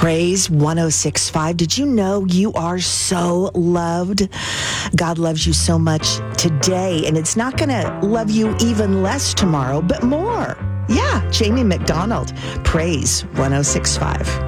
Praise 106.5. Did you know you are so loved? God loves you so much today, and it's not going to love you even less tomorrow, but more. Yeah, Jamie McDonald. Praise 106.5.